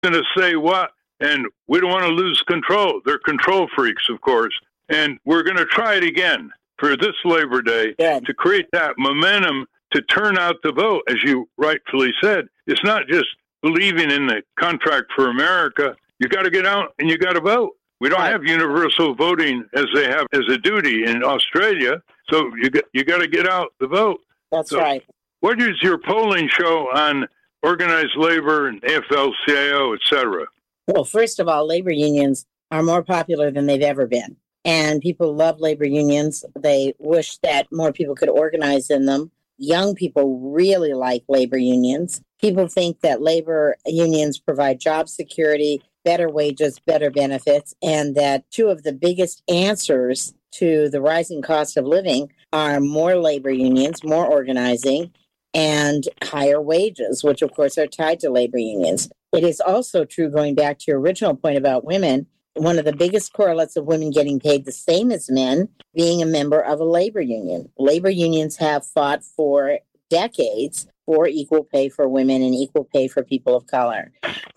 going to say what, and we don't want to lose control. They're control freaks, of course, and we're going to try it again for this Labor Day to create that momentum to turn out the vote, as you rightfully said. It's not just believing in the contract for America. You got to get out and you got to vote. We don't have universal voting as they have as a duty in Australia, so you got to get out the vote. That's right. What does your polling show on organized labor and AFL-CIO, et cetera? Well, first of all, labor unions are more popular than they've ever been. And people love labor unions. They wish that more people could organize in them. Young people really like labor unions. People think that labor unions provide job security, better wages, better benefits, and that two of the biggest answers to the rising cost of living are more labor unions, more organizing, and higher wages, which of course are tied to labor unions. It is also true, going back to your original point about women, one of the biggest correlates of women getting paid the same as men being a member of a labor union. Labor unions have fought for decades for equal pay for women and equal pay for people of color.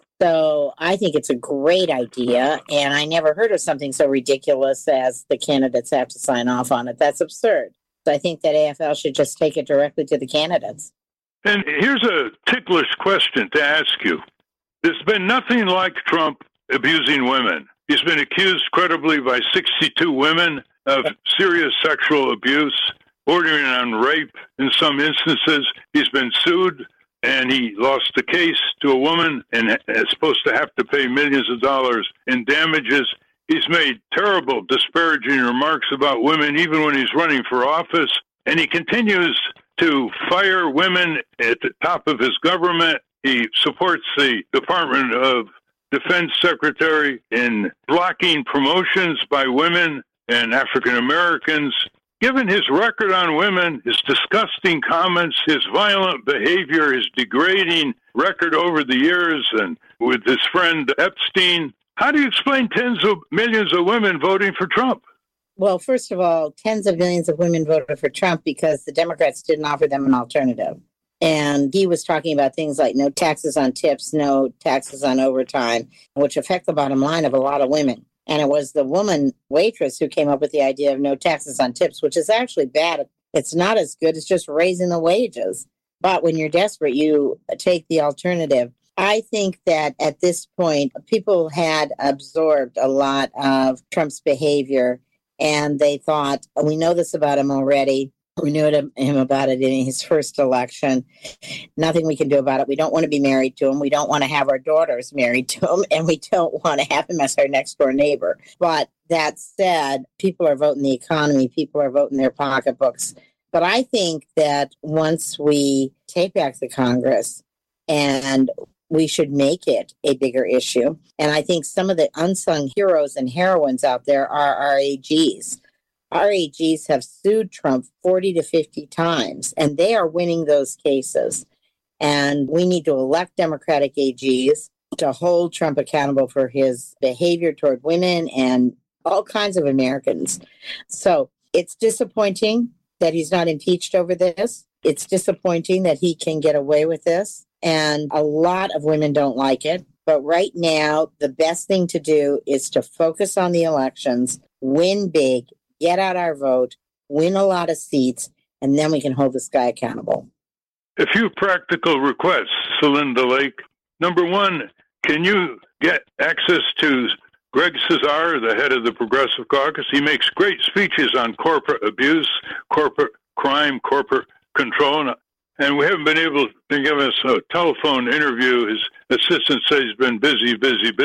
So I think it's a great idea, and I never heard of something so ridiculous as the candidates have to sign off on it. That's absurd. So I think that AFL should just take it directly to the candidates. And here's a ticklish question to ask you. There's been nothing like Trump abusing women. He's been accused credibly by 62 women of serious sexual abuse, bordering on rape in some instances. He's been sued, and he lost the case to a woman and is supposed to have to pay millions of dollars in damages. He's made terrible, disparaging remarks about women, even when he's running for office. And he continues to fire women at the top of his government. He supports the Department of Defense Secretary in blocking promotions by women and African Americans. Given his record on women, his disgusting comments, his violent behavior, his degrading record over the years, and with his friend Epstein, how do you explain tens of millions of women voting for Trump? Well, first of all, tens of millions of women voted for Trump because the Democrats didn't offer them an alternative. And he was talking about things like no taxes on tips, no taxes on overtime, which affect the bottom line of a lot of women. And it was the woman waitress who came up with the idea of no taxes on tips, which is actually bad. It's not as good as just raising the wages. But when you're desperate, you take the alternative. I think that at this point, people had absorbed a lot of Trump's behavior, and they thought, we know this about him already. We knew him about it in his first election. Nothing we can do about it. We don't want to be married to him. We don't want to have our daughters married to him. And we don't want to have him as our next door neighbor. But that said, people are voting the economy. People are voting their pocketbooks. But I think that once we take back the Congress, and we should make it a bigger issue. And I think some of the unsung heroes and heroines out there are RAGs. RAGs have sued Trump 40 to 50 times, and they are winning those cases. And we need to elect Democratic AGs to hold Trump accountable for his behavior toward women and all kinds of Americans. So it's disappointing that he's not impeached over this. It's disappointing that he can get away with this. And a lot of women don't like it. But right now, the best thing to do is to focus on the elections, win big, get out our vote, win a lot of seats, and then we can hold this guy accountable. A few practical requests, Celinda Lake. Number one, can you get access to Greg Cesar, the head of the Progressive Caucus? He makes great speeches on corporate abuse, corporate crime, corporate control, and we haven't been able to give us a telephone interview. His assistant says he's been busy.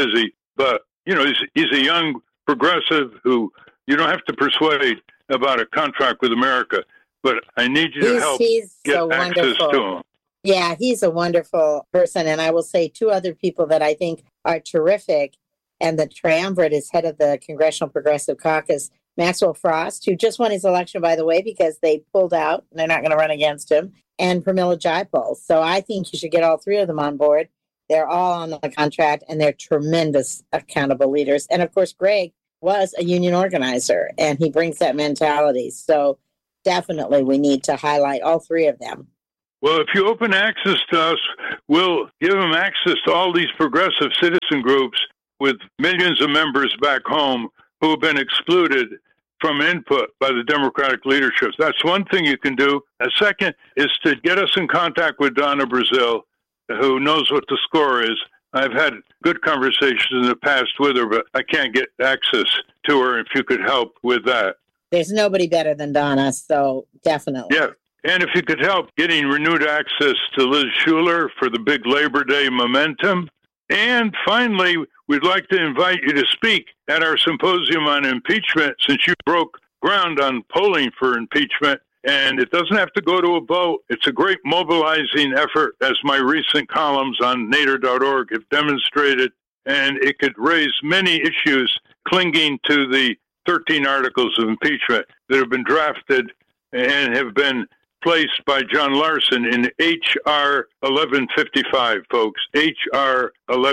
But, you know, he's a young progressive who you don't have to persuade about a contract with America. But I need you to help get access to him. Yeah, he's a wonderful person. And I will say two other people that I think are terrific. And the triumvirate is head of the Congressional Progressive Caucus, Maxwell Frost, who just won his election, by the way, because they pulled out and they're not going to run against him, and Pramila Jayapal. So I think you should get all three of them on board. They're all on the contract, and they're tremendous accountable leaders. And of course, Greg was a union organizer, and he brings that mentality. So definitely we need to highlight all three of them. Well, if you open access to us, we'll give them access to all these progressive citizen groups with millions of members back home who have been excluded from input by the Democratic leadership. That's one thing you can do. A second is to get us in contact with Donna Brazile, who knows what the score is. I've had good conversations in the past with her, but I can't get access to her if you could help with that. There's nobody better than Donna, so definitely. Yeah. And if you could help getting renewed access to Liz Schuler for the big Labor Day momentum. And finally, we'd like to invite you to speak at our symposium on impeachment, since you broke ground on polling for impeachment. And it doesn't have to go to a vote. It's a great mobilizing effort, as my recent columns on nader.org have demonstrated. And it could raise many issues clinging to the 13 articles of impeachment that have been drafted and have been placed by John Larson in H.R. 1155, folks. H.R.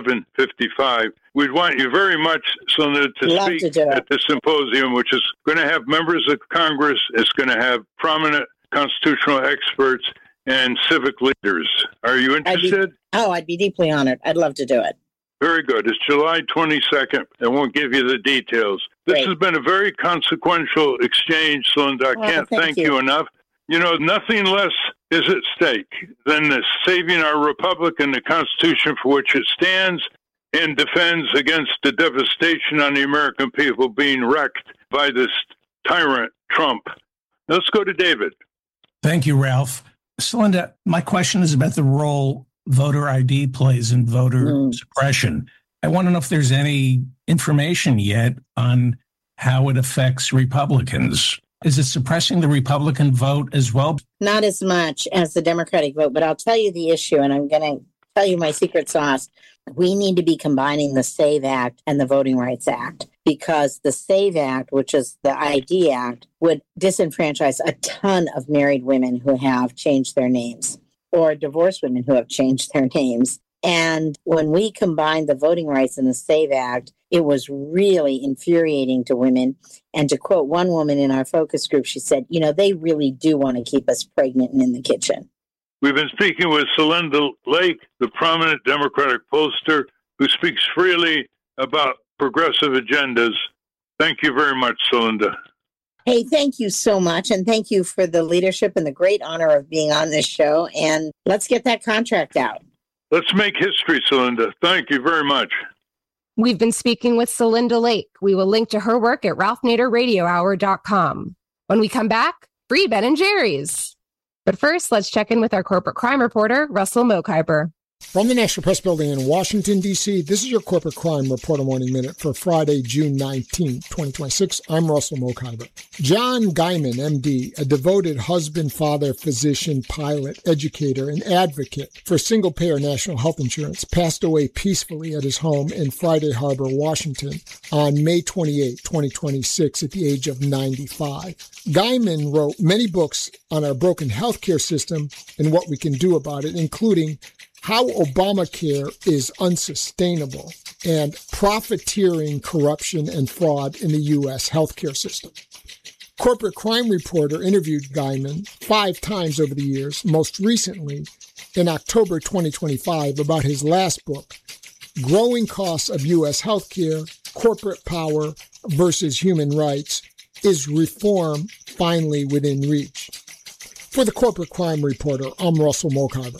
1155. We'd want you very much, Celinda, to speak at the symposium, which is going to have members of Congress. It's going to have prominent constitutional experts and civic leaders. Are you interested? I'd be deeply honored. I'd love to do it. Very good. It's July 22nd. I won't give you the details. This has been a very consequential exchange, Celinda. I can't thank you enough. You know, nothing less is at stake than the saving our republic and the Constitution for which it stands and defends against the devastation on the American people being wrecked by this tyrant, Trump. Let's go to David. Thank you, Ralph. Celinda, my question is about the role voter ID plays in voter suppression. I want to know if there's any information yet on how it affects Republicans. Is it suppressing the Republican vote as well? Not as much as the Democratic vote, but I'll tell you the issue, and I'm going to tell you my secret sauce. We need to be combining the SAVE Act and the Voting Rights Act, because the SAVE Act, which is the ID Act, would disenfranchise a ton of married women who have changed their names, or divorced women who have changed their names. And when we combined the voting rights and the SAVE Act, it was really infuriating to women. And to quote one woman in our focus group, she said, you know, they really do want to keep us pregnant and in the kitchen. We've been speaking with Celinda Lake, the prominent Democratic pollster who speaks freely about progressive agendas. Thank you very much, Celinda. Hey, thank you so much. And thank you for the leadership and the great honor of being on this show. And let's get that contract out. Let's make history, Celinda. Thank you very much. We've been speaking with Celinda Lake. We will link to her work at ralphnaderradiohour.com. When we come back, free Ben & Jerry's. But first, let's check in with our corporate crime reporter, Russell Mokhiber. From the National Press Building in Washington, D.C., this is your Corporate Crime Reporter Morning Minute for Friday, June 19, 2026. I'm Russell Mokhiber. John Gaiman, M.D., a devoted husband, father, physician, pilot, educator, and advocate for single-payer national health insurance, passed away peacefully at his home in Friday Harbor, Washington, on May 28, 2026, at the age of 95. Gaiman wrote many books on our broken healthcare system and what we can do about it, including How Obamacare is Unsustainable and Profiteering, Corruption, and Fraud in the U.S. Healthcare System. Corporate Crime Reporter interviewed Gaiman 5 times over the years, most recently in October 2025, about his last book, Growing Costs of U.S. Healthcare, Corporate Power versus Human Rights, Is Reform Finally Within Reach? For the Corporate Crime Reporter, I'm Russell Mokhiber.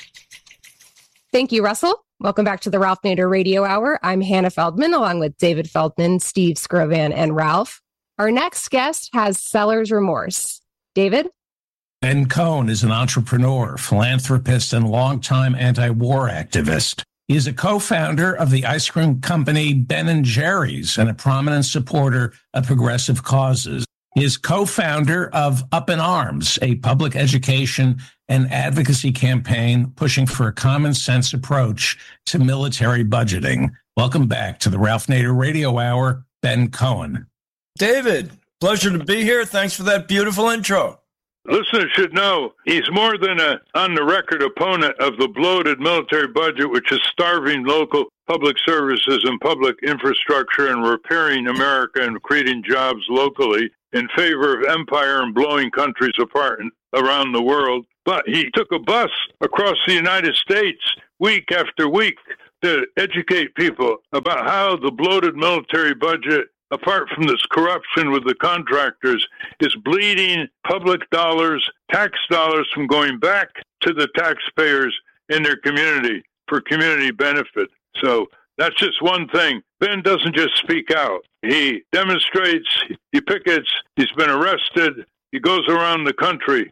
Thank you, Russell. Welcome back to the Ralph Nader Radio Hour. I'm Hannah Feldman, along with David Feldman, Steve Skrovan, and Ralph. Our next guest has seller's remorse. David? Ben Cohen is an entrepreneur, philanthropist, and longtime anti-war activist. He is a co-founder of the ice cream company Ben & Jerry's and a prominent supporter of progressive causes. He is co-founder of Up in Arms, a public education and advocacy campaign pushing for a common sense approach to military budgeting. Welcome back to the Ralph Nader Radio Hour, Ben Cohen. David, pleasure to be here. Thanks for that beautiful intro. Listeners should know he's more than an on-the-record opponent of the bloated military budget, which is starving local public services and public infrastructure and repairing America and creating jobs locally in favor of empire and blowing countries apart around the world. but he took a bus across the United States week after week to educate people about how the bloated military budget, apart from this corruption with the contractors, is bleeding public dollars, tax dollars from going back to the taxpayers in their community for community benefit. So that's just one thing. Ben doesn't just speak out. He demonstrates, he pickets, he's been arrested, he goes around the country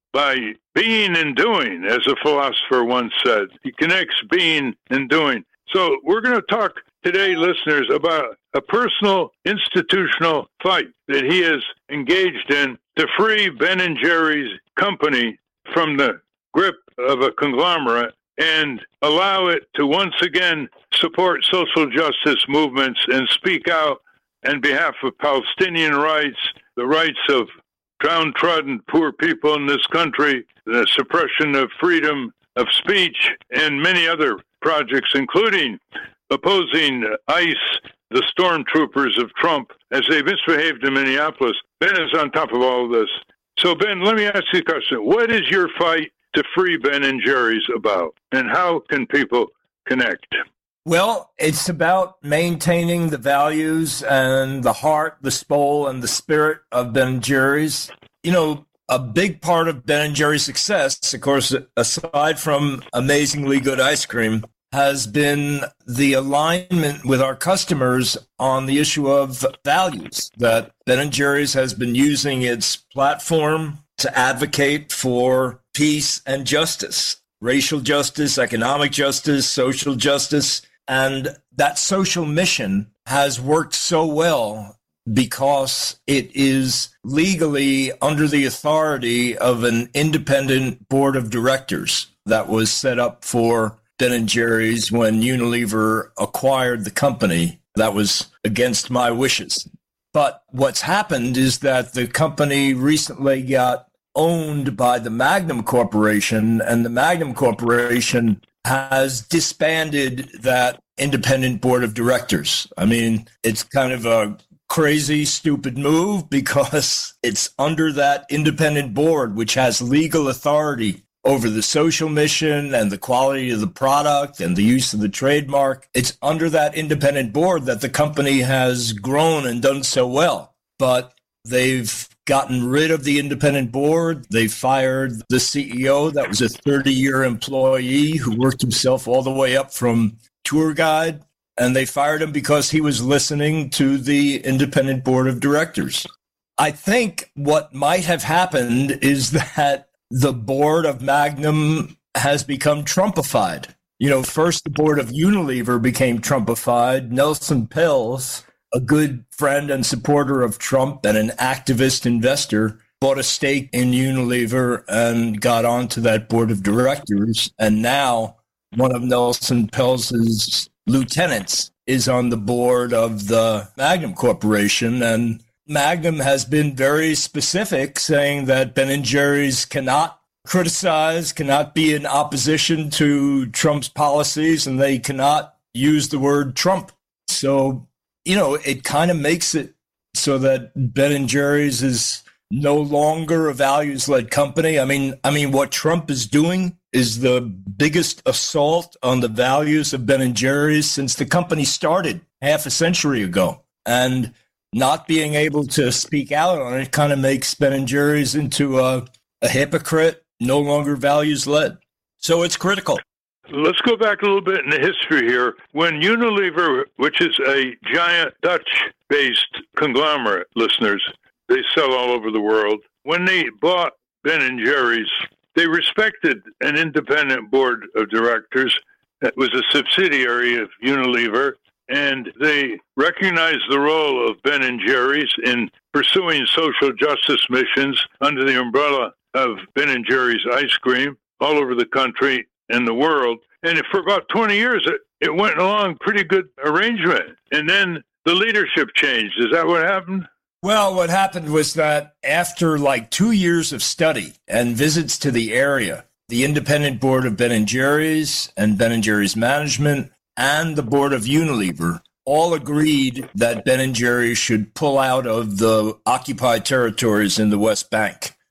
by being and doing, as a philosopher once said. He connects being and doing. So we're going to talk today, listeners, about a personal institutional fight that he is engaged in to free Ben & Jerry's company from the grip of a conglomerate and allow it to once again support social justice movements and speak out on behalf of Palestinian rights, the rights of downtrodden poor people in this country, the suppression of freedom of speech, and many other projects, including opposing ICE, the stormtroopers of Trump, as they misbehaved in Minneapolis. Ben is on top of all of this. So, Ben, let me ask you a question. What is your fight to free Ben & Jerry's about, and how can people connect? Well, it's about maintaining the values and the heart, the soul, and the spirit of Ben & Jerry's. You know, a big part of Ben & Jerry's success, of course, aside from amazingly good ice cream, has been the alignment with our customers on the issue of values, that Ben & Jerry's has been using its platform to advocate for peace and justice, racial justice, economic justice, social justice. And that social mission has worked so well because it is legally under the authority of an independent board of directors that was set up for Ben & Jerry's when Unilever acquired the company. That was against my wishes. But what's happened is that the company recently got owned by the Magnum Corporation, and the Magnum Corporation has disbanded that independent board of directors. I mean, it's kind of a crazy, stupid move because it's under that independent board, which has legal authority over the social mission and the quality of the product and the use of the trademark. It's under that independent board that the company has grown and done so well. But they've gotten rid of the independent board. They fired the CEO that was a 30-year employee who worked himself all the way up from tour guide. And they fired him because he was listening to the independent board of directors. I think what might have happened is that the board of Magnum has become Trumpified. You know, first the board of Unilever became Trumpified. Nelson Peltz, a good friend and supporter of Trump and an activist investor, bought a stake in Unilever and got onto that board of directors. And now one of Nelson Peltz's lieutenants is on the board of the Magnum Corporation. And Magnum has been very specific, saying that Ben & Jerry's cannot criticize, cannot be in opposition to Trump's policies, and they cannot use the word Trump. So, you know, it kind of makes it so that Ben & Jerry's is no longer a values-led company. I mean, what Trump is doing is the biggest assault on the values of Ben & Jerry's since the company started half a century ago. And not being able to speak out on it kind of makes Ben & Jerry's into a hypocrite, no longer values-led. So it's critical. Let's go back a little bit in the history here. When Unilever, which is a giant Dutch-based conglomerate, listeners, they sell all over the world. When they bought Ben & Jerry's, they respected an independent board of directors that was a subsidiary of Unilever, and they recognized the role of Ben & Jerry's in pursuing social justice missions under the umbrella of Ben & Jerry's ice cream all over the country and the world. And for about 20 years, it went along pretty good arrangement. And then the leadership changed. Is that what happened? Well, what happened was that after like 2 years of study and visits to the area, the independent board of Ben & Jerry's and Ben & Jerry's management and the board of Unilever all agreed that Ben & Jerry's should pull out of the occupied territories in the West Bank.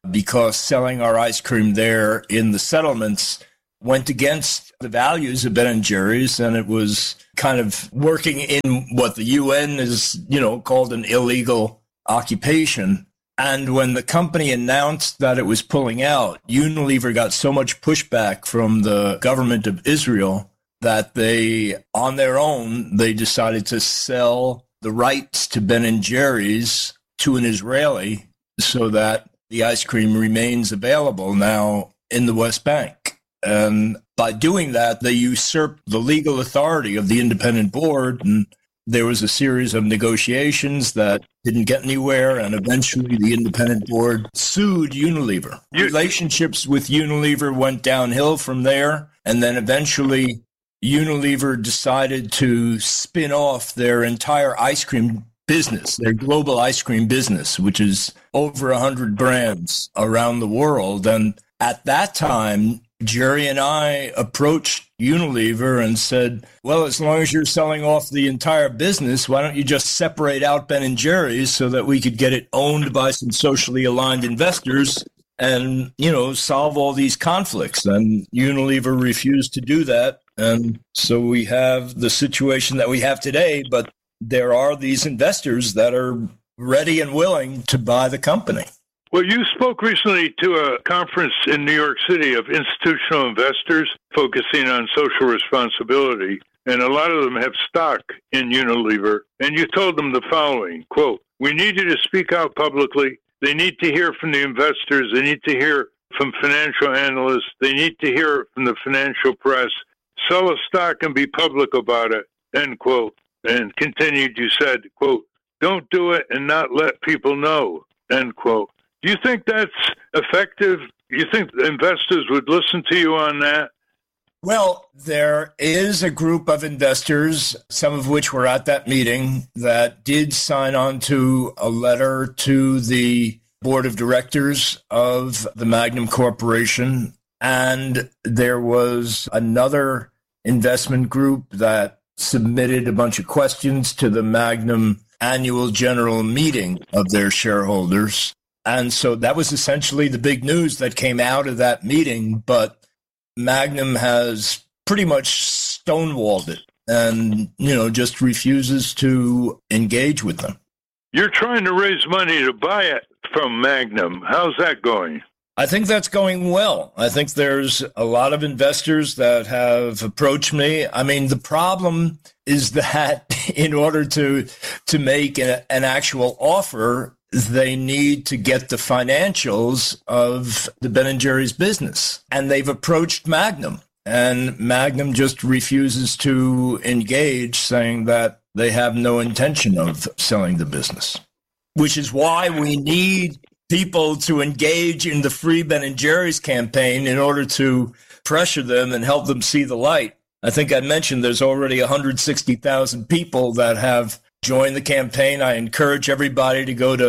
because selling our ice cream there in the settlements went against the values of Ben & Jerry's, and it was kind of working in what the UN is, called an illegal occupation. And when the company announced that it was pulling out, Unilever got so much pushback from the government of Israel that they, on their own, they decided to sell the rights to Ben & Jerry's to an Israeli so that the ice cream remains available now in the West Bank. And by doing that, they usurped the legal authority of the independent board. And there was a series of negotiations that didn't get anywhere. And eventually the independent board sued Unilever. Relationships with Unilever went downhill from there. And then eventually Unilever decided to spin off their entire ice cream business, their global ice cream business, which is over 100 brands around the world. And at that time, Jerry and I approached Unilever and said, well, as long as you're selling off the entire business, why don't you just separate out Ben & Jerry's so that we could get it owned by some socially aligned investors and, solve all these conflicts? And Unilever refused to do that. And so we have the situation that we have today, but there are these investors that are ready and willing to buy the company. Well, you spoke recently to a conference in New York City of institutional investors focusing on social responsibility, and a lot of them have stock in Unilever, and you told them the following, quote, "We need you to speak out publicly. They need to hear from the investors. They need to hear from financial analysts. They need to hear from the financial press. Sell a stock and be public about it," end quote. And continued, you said, quote, "Don't do it and not let people know," end quote. Do you think that's effective? You think investors would listen to you on that? Well, there is a group of investors, some of which were at that meeting, that did sign on to a letter to the board of directors of the Magnum Corporation. And there was another investment group that submitted a bunch of questions to the Magnum annual general meeting of their shareholders. And so that was essentially the big news that came out of that meeting. But Magnum has pretty much stonewalled it and, just refuses to engage with them. You're trying to raise money to buy it from Magnum. How's that going? I think that's going well. I think there's a lot of investors that have approached me. I mean, the problem is that in order to make an actual offer, they need to get the financials of the Ben & Jerry's business. And they've approached Magnum. And Magnum just refuses to engage, saying that they have no intention of selling the business, which is why we need people to engage in the Free Ben & Jerry's campaign in order to pressure them and help them see the light. I think I mentioned there's already 160,000 people that have joined the campaign. I encourage everybody to go to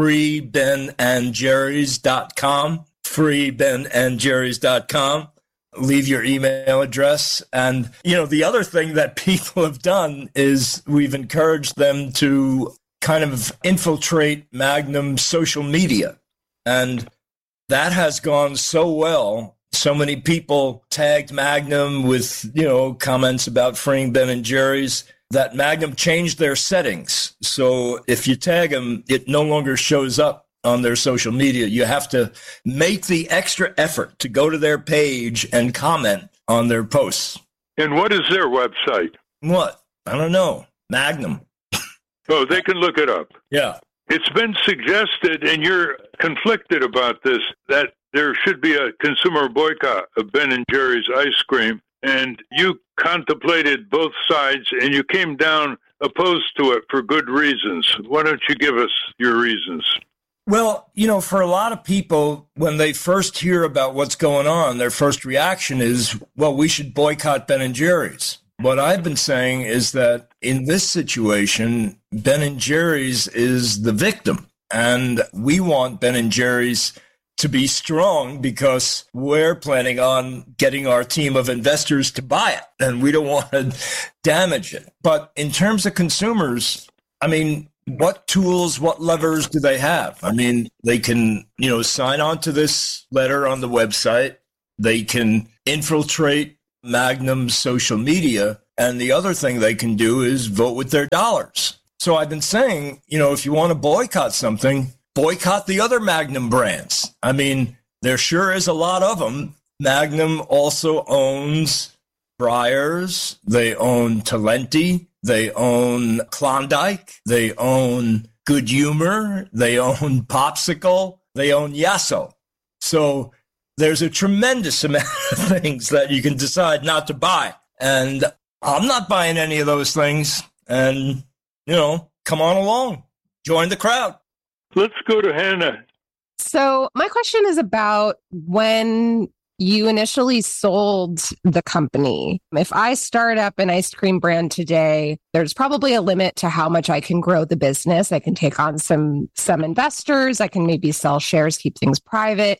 freebenandjerrys.com, freebenandjerrys.com. Leave your email address. And, the other thing that people have done is we've encouraged them to kind of infiltrate Magnum's social media. And that has gone so well. So many people tagged Magnum with, comments about freeing Ben & Jerry's that Magnum changed their settings. So if you tag them, it no longer shows up on their social media. You have to make the extra effort to go to their page and comment on their posts. And what is their website? What? I don't know. Magnum. Oh, they can look it up. Yeah. It's been suggested, and you're conflicted about this, that there should be a consumer boycott of Ben & Jerry's ice cream. And you contemplated both sides, and you came down opposed to it for good reasons. Why don't you give us your reasons? Well, for a lot of people, when they first hear about what's going on, their first reaction is, well, we should boycott Ben & Jerry's. What I've been saying is that in this situation, Ben & Jerry's is the victim. And we want Ben & Jerry's to be strong because we're planning on getting our team of investors to buy it. And we don't want to damage it. But in terms of consumers, I mean, what tools, what levers do they have? I mean, they can, sign on to this letter on the website. They can infiltrate Magnum's social media. And the other thing they can do is vote with their dollars. So I've been saying, if you want to boycott something, boycott the other Magnum brands. I mean, there sure is a lot of them. Magnum also owns Breyers. They own Talenti. They own Klondike. They own Good Humor. They own Popsicle. They own Yasso. So there's a tremendous amount of things that you can decide not to buy. And I'm not buying any of those things. And, come on along. Join the crowd. Let's go to Hannah. So my question is about when you initially sold the company. If I start up an ice cream brand today, there's probably a limit to how much I can grow the business. I can take on some investors. I can maybe sell shares, keep things private.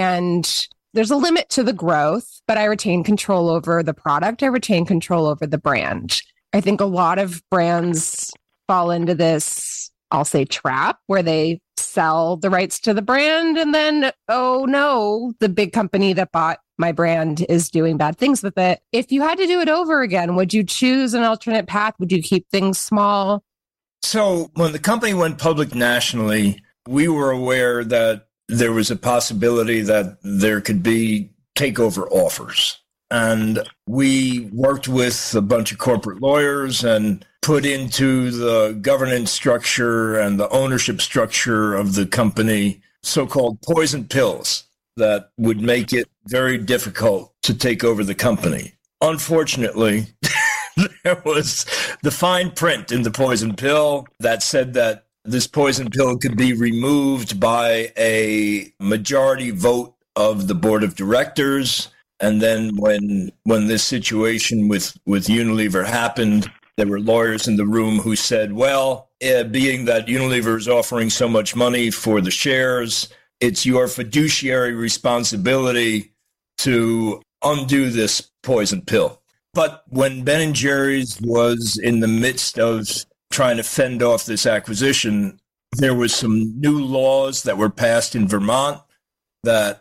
And there's a limit to the growth, but I retain control over the product. I retain control over the brand. I think a lot of brands fall into this, I'll say, trap where they sell the rights to the brand and then, oh no, the big company that bought my brand is doing bad things with it. If you had to do it over again, would you choose an alternate path? Would you keep things small? So when the company went public nationally, we were aware that there was a possibility that there could be takeover offers. And we worked with a bunch of corporate lawyers and put into the governance structure and the ownership structure of the company so-called poison pills that would make it very difficult to take over the company. Unfortunately, there was the fine print in the poison pill that said that this poison pill could be removed by a majority vote of the board of directors. And then when this situation with Unilever happened, there were lawyers in the room who said, well, being that Unilever is offering so much money for the shares, it's your fiduciary responsibility to undo this poison pill. But when Ben & Jerry's was in the midst of trying to fend off this acquisition, there was some new laws that were passed in Vermont that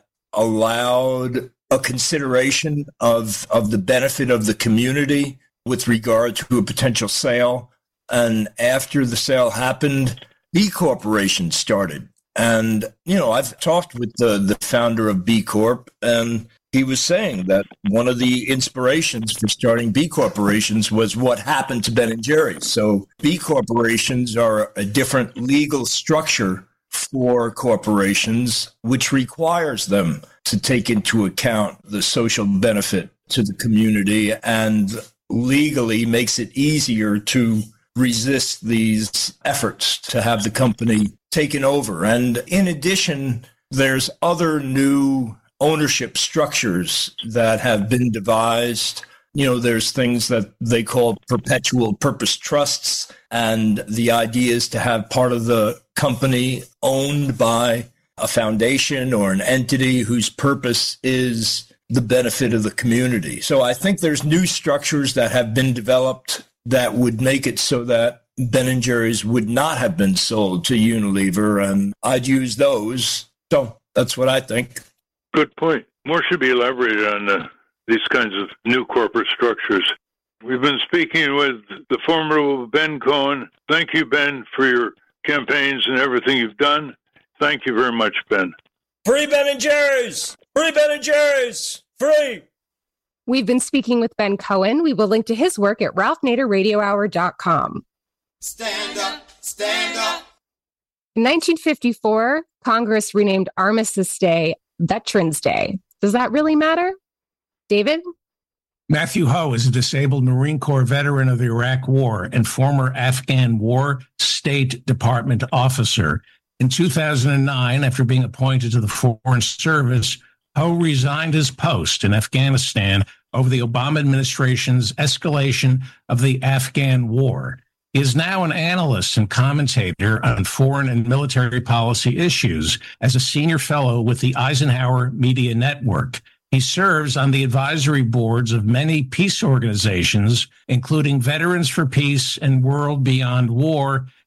allowed a consideration of the benefit of the community with regard to a potential sale. And after the sale happened, B Corporations started. And, I've talked with the founder of B Corp, and he was saying that one of the inspirations for starting B Corporations was what happened to Ben & Jerry's. So B Corporations are a different legal structure for corporations, which requires them to take into account the social benefit to the community and legally makes it easier to resist these efforts to have the company taken over. And in addition, there's other new ownership structures that have been devised. There's things that they call perpetual purpose trusts, and the idea is to have part of the company owned by a foundation or an entity whose purpose is the benefit of the community. So I think there's new structures that have been developed that would make it so that Ben & Jerry's would not have been sold to Unilever, and I'd use those. So that's what I think. Good point. More should be elaborated on these kinds of new corporate structures. We've been speaking with the formidable Ben Cohen. Thank you, Ben, for your campaigns and everything you've done. Thank you very much, Ben. Free Ben & Jerry's! Free Ben & Jerry's! Free! We've been speaking with Ben Cohen. We will link to his work at ralphnaderradiohour.com. Stand up, stand up. In 1954, Congress renamed Armistice Day Veterans Day. Does that really matter? David? Matthew Ho is a disabled Marine Corps veteran of the Iraq War and former Afghan War State Department officer. In 2009, after being appointed to the Foreign Service, Ho resigned his post in Afghanistan over the Obama administration's escalation of the Afghan War. He is now an analyst and commentator on foreign and military policy issues as a senior fellow with the Eisenhower Media Network. He serves on the advisory boards of many peace organizations, including Veterans for Peace and World Beyond War,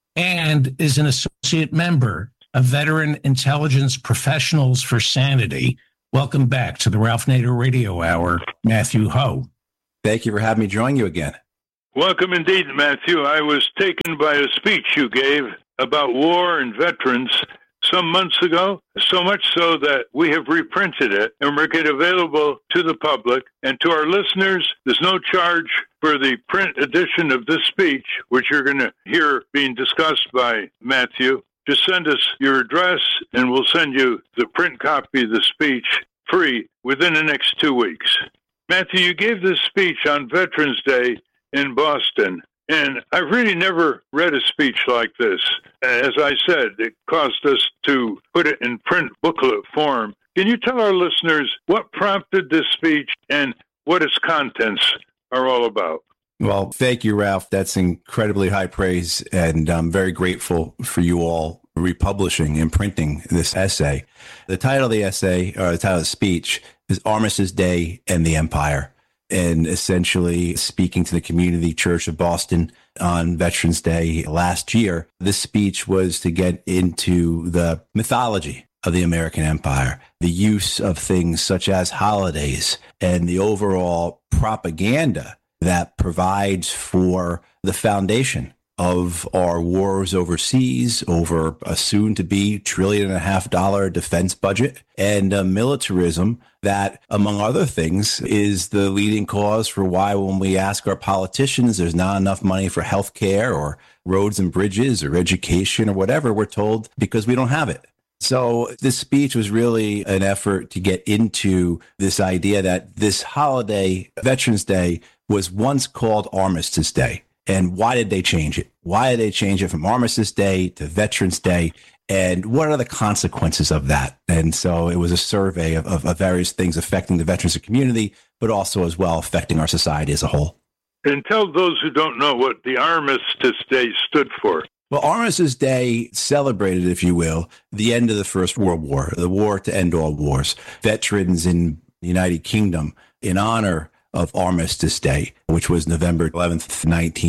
and is an associate member of Veteran Intelligence Professionals for Sanity. Welcome back to the Ralph Nader Radio Hour, Matthew Hoh. Thank you for having me join you again. Welcome indeed, Matthew. I was taken by a speech you gave about war and veterans some months ago, so much so that we have reprinted it and make it available to the public and to our listeners. There's no charge for the print edition of this speech, which you're going to hear being discussed by Matthew. Just send us your address and we'll send you the print copy of the speech free within the next 2 weeks. Matthew, you gave this speech on Veterans Day in Boston, and I've really never read a speech like this. As I said, it caused us to put it in print booklet form. Can you tell our listeners what prompted this speech and what its contents are all about? Well, thank you, Ralph. That's incredibly high praise, and I'm very grateful for you all republishing and printing this essay. The title of the essay, or the title of the speech, is Armistice Day and the Empire, and essentially speaking to the Community Church of Boston on Veterans Day last year. This speech was to get into the mythology of the American Empire, the use of things such as holidays, and the overall propaganda that provides for the foundation of our wars overseas, over a soon-to-be $1.5 trillion defense budget, and militarism that, among other things, is the leading cause for why when we ask our politicians there's not enough money for health care or roads and bridges or education or whatever, we're told because we don't have it. So this speech was really an effort to get into this idea that this holiday, Veterans Day, was once called Armistice Day. And why did they change it? Why did they change it from Armistice Day to Veterans Day? And what are the consequences of that? And so it was a survey of various things affecting the veterans community, but also as well affecting our society as a whole. And tell those who don't know what the Armistice Day stood for. Well, Armistice Day celebrated, if you will, the end of the First World War, the war to end all wars. Veterans in the United Kingdom, in honor of Armistice Day, which was November 11th,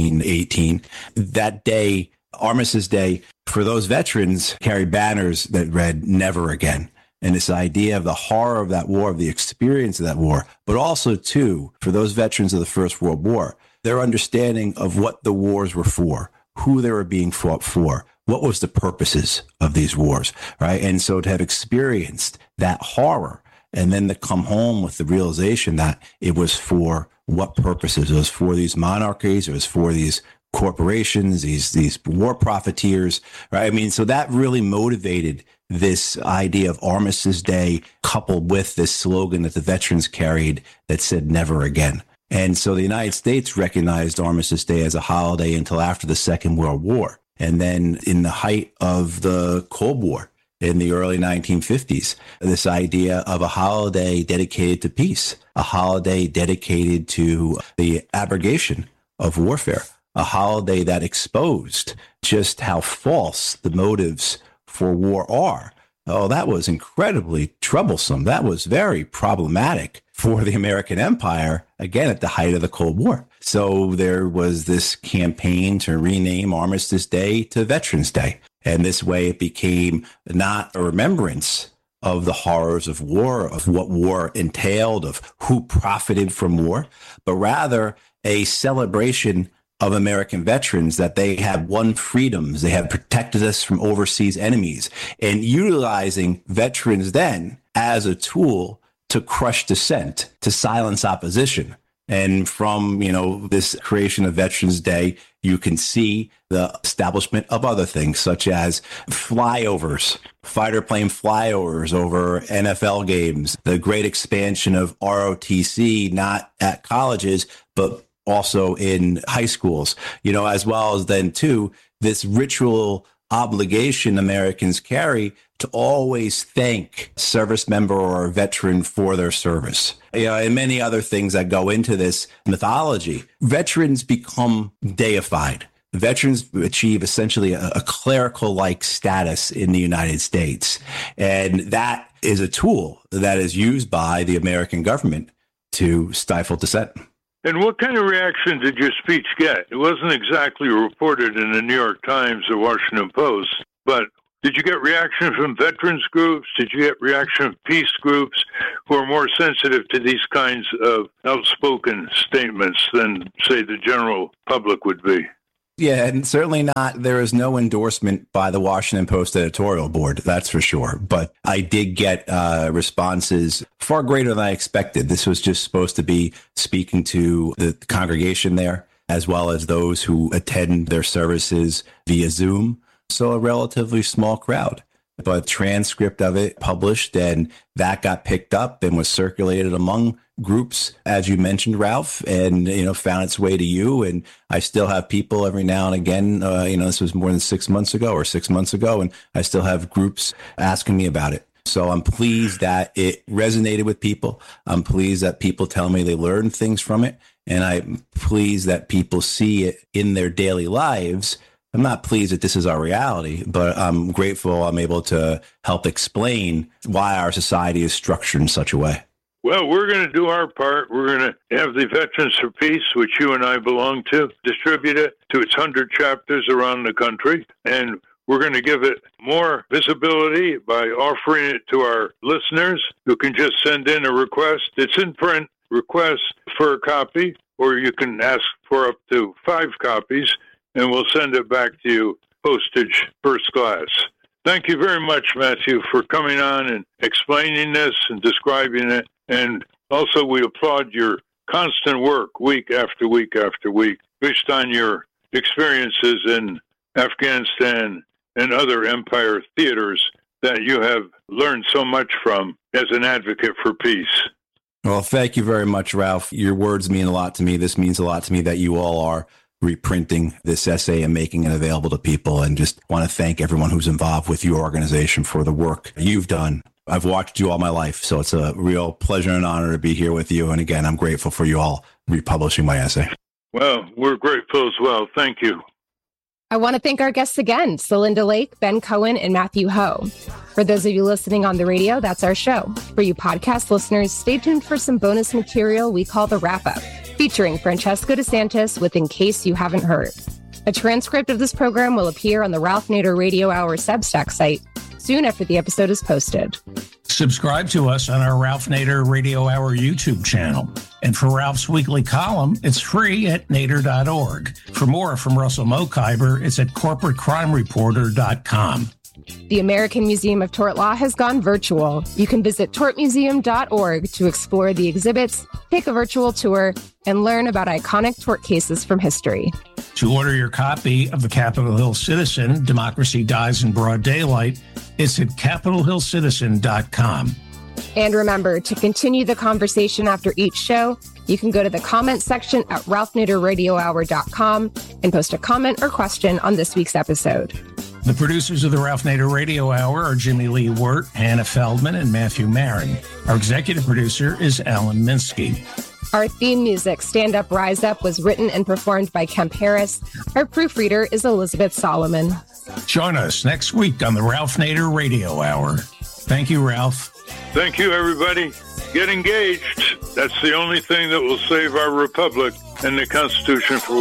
1918. That day, Armistice Day, for those veterans, carried banners that read "Never Again." And this idea of the horror of that war, of the experience of that war, but also, too, for those veterans of the First World War, their understanding of what the wars were for, who they were being fought for, what was the purposes of these wars, right? And so to have experienced that horror and then to come home with the realization that it was for what purposes? It was for these monarchies. It was for these corporations, these war profiteers, right? I mean, so that really motivated this idea of Armistice Day, coupled with this slogan that the veterans carried that said "Never Again." And so the United States recognized Armistice Day as a holiday until after the Second World War. And then in the height of the Cold War, in the early 1950s, this idea of a holiday dedicated to peace, a holiday dedicated to the abrogation of warfare, a holiday that exposed just how false the motives for war are. Oh, that was incredibly troublesome. That was very problematic for the American Empire, again, at the height of the Cold War. So there was this campaign to rename Armistice Day to Veterans Day. And this way it became not a remembrance of the horrors of war, of what war entailed, of who profited from war, but rather a celebration of American veterans, that they have won freedoms, they have protected us from overseas enemies, and utilizing veterans then as a tool to crush dissent, to silence opposition. And from, this creation of Veterans Day, you can see the establishment of other things, such as flyovers, fighter plane flyovers over NFL games, the great expansion of ROTC, not at colleges, but also in high schools, as well as then, too, this ritual obligation Americans carry to always thank a service member or a veteran for their service. And many other things that go into this mythology. Veterans become deified. Veterans achieve essentially a clerical-like status in the United States. And that is a tool that is used by the American government to stifle dissent. And what kind of reaction did your speech get? It wasn't exactly reported in the New York Times or Washington Post, but did you get reaction from veterans groups? Did you get reaction from peace groups who are more sensitive to these kinds of outspoken statements than, say, the general public would be? Yeah, and certainly not. There is no endorsement by the Washington Post editorial board, that's for sure. But I did get responses far greater than I expected. This was just supposed to be speaking to the congregation there, as well as those who attend their services via Zoom. So a relatively small crowd. But transcript of it published, and that got picked up and was circulated among groups, as you mentioned, Ralph, and, found its way to you. And I still have people every now and again, this was more than 6 months ago, and I still have groups asking me about it. So I'm pleased that it resonated with people. I'm pleased that people tell me they learned things from it. And I'm pleased that people see it in their daily lives. I'm not pleased that this is our reality, but I'm grateful I'm able to help explain why our society is structured in such a way. Well, we're going to do our part. We're going to have the Veterans for Peace, which you and I belong to, distribute it to its 100 chapters around the country. And we're going to give it more visibility by offering it to our listeners who can just send in a request. It's in print, request for a copy, or you can ask for up to 5 copies. And we'll send it back to you, postage first class. Thank you very much, Matthew, for coming on and explaining this and describing it. And also, we applaud your constant work week after week after week, based on your experiences in Afghanistan and other empire theaters that you have learned so much from as an advocate for peace. Well, thank you very much, Ralph. Your words mean a lot to me. This means a lot to me that you all are reprinting this essay and making it available to people, and just want to thank everyone who's involved with your organization for the work you've done. I've watched you all my life, so it's a real pleasure and honor to be here with you. And again, I'm grateful for you all republishing my essay. Well, we're grateful as well. Thank you. I want to thank our guests again, Celinda Lake, Ben Cohen, and Matthew Ho. For those of you listening on the radio, that's our show. For you podcast listeners, stay tuned for some bonus material we call the Wrap-Up, featuring Francesco DeSantis with In Case You Haven't Heard. A transcript of this program will appear on the Ralph Nader Radio Hour Substack site soon after the episode is posted. Subscribe to us on our Ralph Nader Radio Hour YouTube channel. And for Ralph's weekly column, it's free at nader.org. For more from Russell Mokhiber, it's at corporatecrimereporter.com. The American Museum of Tort Law has gone virtual. You can visit tortmuseum.org to explore the exhibits, take a virtual tour, and learn about iconic tort cases from history. To order your copy of the Capitol Hill Citizen, Democracy Dies in Broad Daylight, it's at capitolhillcitizen.com. And remember, to continue the conversation after each show, you can go to the comment section at ralphnaderradiohour.com and post a comment or question on this week's episode. The producers of the Ralph Nader Radio Hour are Jimmy Lee Wirt, Hannah Feldman, and Matthew Marin. Our executive producer is Alan Minsky. Our theme music, Stand Up, Rise Up, was written and performed by Kemp Harris. Our proofreader is Elizabeth Solomon. Join us next week on the Ralph Nader Radio Hour. Thank you, Ralph. Thank you, everybody. Get engaged. That's the only thing that will save our republic and the Constitution for